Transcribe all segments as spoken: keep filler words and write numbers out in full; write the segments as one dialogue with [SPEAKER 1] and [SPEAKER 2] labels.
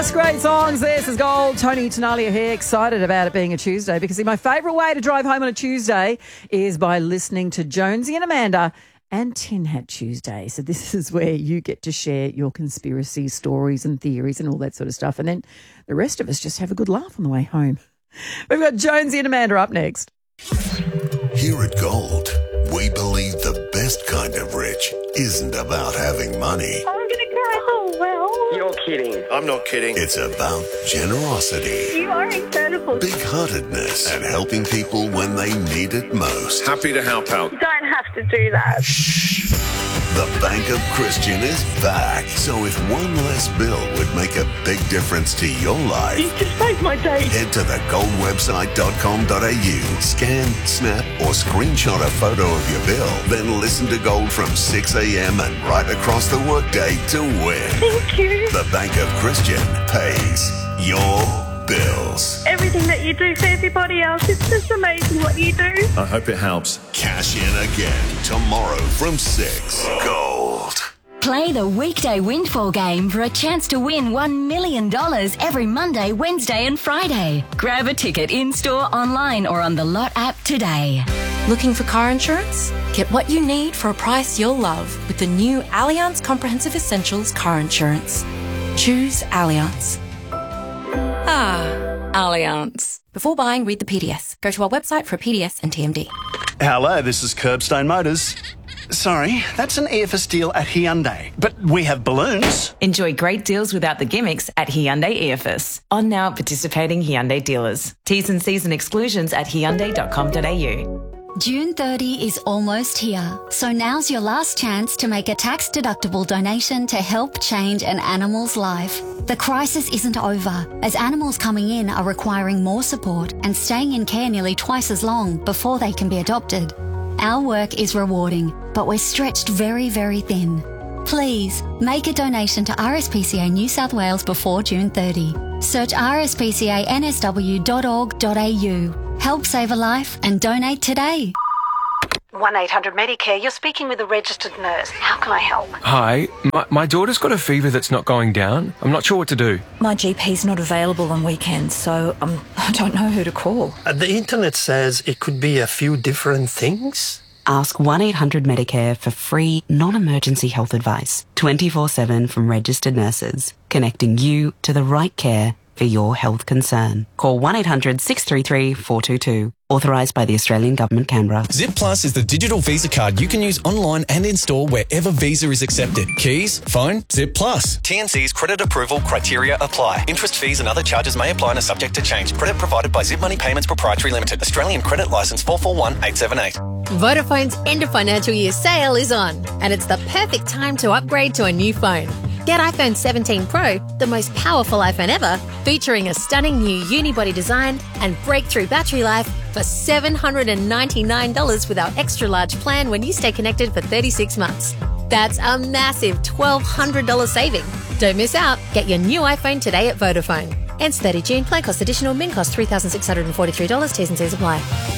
[SPEAKER 1] That's great songs. This is Gold. Tony Tenalia here, excited about it being a Tuesday because see, my favourite way to drive home on a Tuesday is by listening to Jonesy and Amanda and Tin Hat Tuesday. So this is where you get to share your conspiracy stories and theories and all that sort of stuff. And then the rest of us just have a good laugh on the way home. We've got Jonesy and Amanda up next.
[SPEAKER 2] Here at Gold, we believe the best kind of rich isn't about having money.
[SPEAKER 3] I'm going to cry. Oh, well.
[SPEAKER 4] You're kidding.
[SPEAKER 5] I'm not kidding.
[SPEAKER 2] It's about generosity,
[SPEAKER 3] You are incredible.
[SPEAKER 2] big-heartedness, and helping people when they need it most.
[SPEAKER 5] Happy to help out.
[SPEAKER 3] You don't have to do that.
[SPEAKER 2] The Bank of Christian is back. So if one less bill would make a big difference to your life,
[SPEAKER 3] You just made my day.
[SPEAKER 2] head to the gold website dot com dot a u, scan, snap, or screenshot a photo of your bill, then listen to Gold from six a.m. and right across the workday to win.
[SPEAKER 3] Thank you.
[SPEAKER 2] The Bank of Christian pays your bills.
[SPEAKER 3] Everything that you do for everybody else, it's just amazing what you do.
[SPEAKER 5] I hope it helps.
[SPEAKER 2] Cash in again tomorrow from six. Gold.
[SPEAKER 6] Play the weekday Windfall game for a chance to win one million dollars every Monday, Wednesday and Friday. Grab a ticket in-store, online or on the Lot app today.
[SPEAKER 7] Looking for car insurance? Get what you need for a price you'll love with the new Allianz Comprehensive Essentials Car Insurance. Choose Allianz. Ah, Allianz. Before buying, read the P D S. Go to our website for a P D S and T M D.
[SPEAKER 8] Hello, this is Curbstone Motors. Sorry, that's an E F S deal at Hyundai. But we have balloons.
[SPEAKER 9] Enjoy great deals without the gimmicks at Hyundai E F S. On now at participating Hyundai dealers. T's and C's and exclusions at hyundai dot com dot a u.
[SPEAKER 10] June thirtieth is almost here, so now's your last chance to make a tax-deductible donation to help change an animal's life. The crisis isn't over, as animals coming in are requiring more support and staying in care nearly twice as long before they can be adopted. Our work is rewarding, but we're stretched very, very thin. Please, make a donation to R S P C A New South Wales before June thirtieth. Search r s p c a n s w dot org dot a u. Help save a life and donate today.
[SPEAKER 11] one eight hundred Medicare, you're speaking with a registered nurse. How can I help?
[SPEAKER 12] Hi, my, my daughter's got a fever that's not going down. I'm not sure what to do.
[SPEAKER 13] My G P's not available on weekends, so um, I don't know who to call.
[SPEAKER 14] Uh, the internet says it could be a few different things.
[SPEAKER 15] Ask one eight hundred Medicare for free, non-emergency health advice, twenty-four seven from registered nurses, connecting you to the right care for your health concern. Call one eight hundred six three three four two two. Authorised by the Australian Government, Canberra.
[SPEAKER 16] Zip Plus is the digital Visa card you can use online and in-store wherever Visa is accepted. Keys, phone, Zip Plus. T N C's credit approval criteria apply. Interest fees and other charges may apply and are subject to change. Credit provided by Zip Money Payments Proprietary Limited. Australian Credit Licence four four one eight seven eight.
[SPEAKER 17] Vodafone's end of financial year sale is on, and it's the perfect time to upgrade to a new phone. Get iPhone seventeen Pro, the most powerful iPhone ever, featuring a stunning new unibody design and breakthrough battery life for seven hundred ninety-nine dollars with our extra large plan when you stay connected for thirty-six months. That's a massive twelve hundred dollars saving. Don't miss out. Get your new iPhone today at Vodafone. Ends thirtieth of June. Plan cost additional. Min cost three thousand six hundred forty-three dollars. T's and C's apply.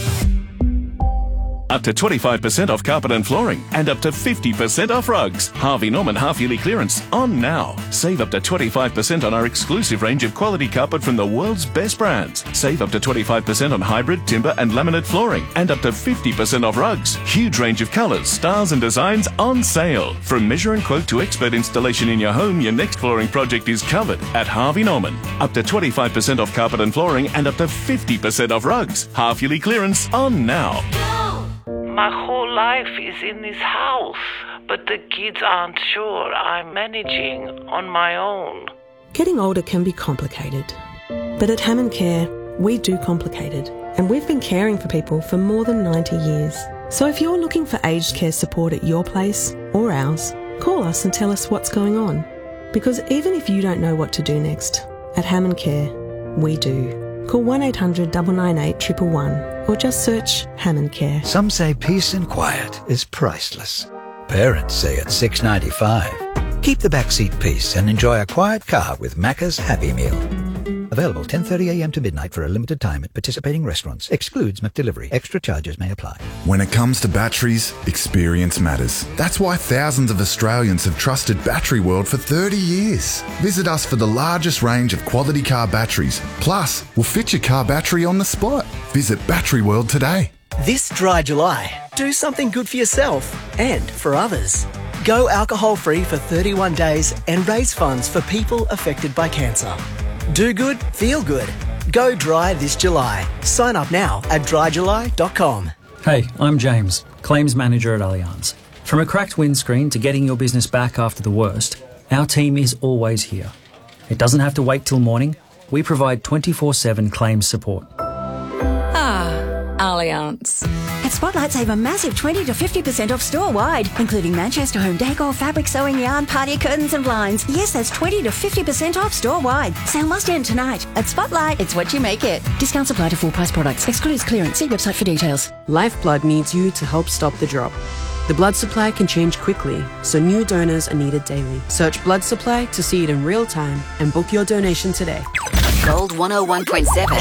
[SPEAKER 18] Up to twenty-five percent off carpet and flooring and up to fifty percent off rugs. Harvey Norman half-yearly clearance on now. Save up to twenty-five percent on our exclusive range of quality carpet from the world's best brands. Save up to twenty-five percent on hybrid, timber and laminate flooring and up to fifty percent off rugs. Huge range of colours, styles and designs on sale. From measure and quote to expert installation in your home, your next flooring project is covered at Harvey Norman. Up to twenty-five percent off carpet and flooring and up to fifty percent off rugs. Half-yearly clearance on now.
[SPEAKER 19] My whole life is in this house, but the kids aren't sure I'm managing on my own.
[SPEAKER 20] Getting older can be complicated, but at Hammond Care, we do complicated, and we've been caring for people for more than ninety years. So if you're looking for aged care support at your place or ours, call us and tell us what's going on. Because even if you don't know what to do next, at Hammond Care, we do. Call one eight hundred nine nine eight one one one or just search Hammond Care.
[SPEAKER 21] Some say peace and quiet is priceless. Parents say it's six dollars ninety-five. Keep the backseat peace and enjoy a quiet car with Macca's Happy Meal. Available ten thirty a m to midnight for a limited time at participating restaurants. Excludes McDelivery. Extra charges may apply.
[SPEAKER 4] When it comes to batteries, experience matters. That's why thousands of Australians have trusted Battery World for thirty years. Visit us for the largest range of quality car batteries. Plus, we'll fit your car battery on the spot. Visit Battery World today.
[SPEAKER 5] This dry July, do something good for yourself and for others. Go alcohol-free for thirty-one days and raise funds for people affected by cancer. Do good, feel good. Go dry this July. Sign up now at dry july dot com.
[SPEAKER 22] Hey, I'm James, Claims Manager at Allianz. From a cracked windscreen to getting your business back after the worst, our team is always here. It doesn't have to wait till morning. We provide twenty-four seven claims support.
[SPEAKER 7] Ah, Allianz.
[SPEAKER 23] At Spotlight, save a massive twenty to fifty percent off store-wide, including Manchester home decor, fabric sewing yarn, party curtains and blinds. Yes, that's twenty to fifty percent off store-wide. Sale must end tonight. At Spotlight, it's what you make it. Discounts apply to full-price products. Excludes clearance. See website for details.
[SPEAKER 24] Lifeblood needs you to help stop the drop. The blood supply can change quickly, so new donors are needed daily. Search blood supply to see it in real time and book your donation today.
[SPEAKER 25] Gold one oh one point seven.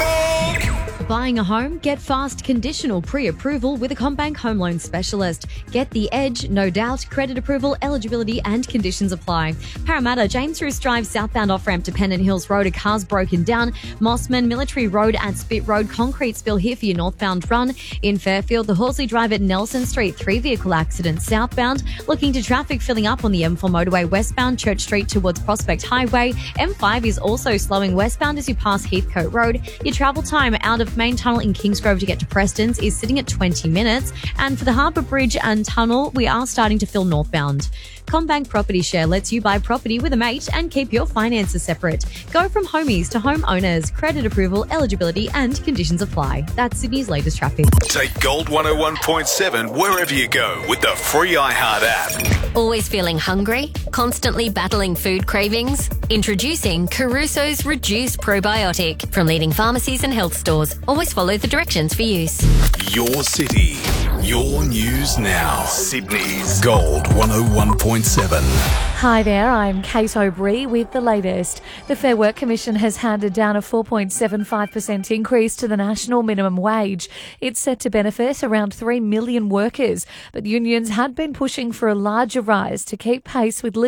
[SPEAKER 26] Buying a home? Get fast conditional pre-approval with a CommBank Home Loan Specialist. Get the edge, no doubt. Credit approval, eligibility and conditions apply. Parramatta, James Roos Drive southbound off-ramp to Pennant Hills Road, a car's broken down. Mossman, Military Road at Spit Road, concrete spill here for your northbound run. In Fairfield, the Horsley Drive at Nelson Street, three vehicle accidents southbound. Looking to traffic filling up on the M four motorway westbound, Church Street towards Prospect Highway. M five is also slowing westbound as you pass Heathcote Road. Your travel time out of Main Tunnel in Kingsgrove to get to Preston's is sitting at twenty minutes. And for the Harbour Bridge and Tunnel, we are starting to fill northbound. CommBank Property Share lets you buy property with a mate and keep your finances separate. Go from homies to homeowners. Credit approval, eligibility and conditions apply. That's Sydney's latest traffic.
[SPEAKER 27] Take Gold one oh one point seven wherever you go with the free iHeart app.
[SPEAKER 17] Always feeling hungry? Constantly battling food cravings? Introducing Caruso's Reduced Probiotic from leading pharmacies and health stores. Always follow the directions for use.
[SPEAKER 27] Your city, your news now. Sydney's Gold one oh one point seven.
[SPEAKER 28] Hi there, I'm Kate O'Bree with the latest. The Fair Work Commission has handed down a four point seven five percent increase to the national minimum wage. It's set to benefit around three million workers, but unions had been pushing for a larger rise to keep pace with